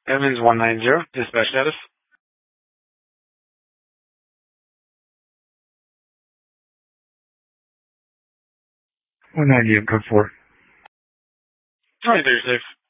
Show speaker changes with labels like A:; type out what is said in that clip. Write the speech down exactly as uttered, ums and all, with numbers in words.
A: Evans one nine zero, dispatch status. one ninety, code four. Alright, there, safe.